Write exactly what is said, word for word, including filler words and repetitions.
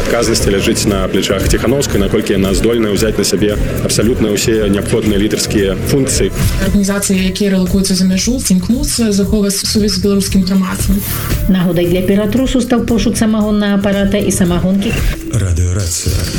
адказнасці ляжыць на плечах Ціхановскай, наколькі яна здольная ўзяць на сябе абсалютна ўсе неабходныя лідарскія функцыі. Арганізацыі, якія рэлакуюцца за мяжу, імкнуцца захоўваць сувязь з беларускім грамадствам. Нагодай для Петросу стаў пошук самагоннага апарата і самагонкі. Радыёрацыя.